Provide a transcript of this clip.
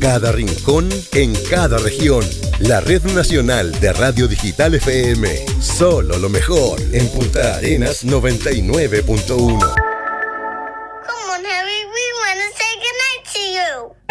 cada rincón, en cada región. La Red Nacional de Radio Digital FM. Solo lo mejor en Punta Arenas 99.1. Come on, Harry, we want to say goodnight to you.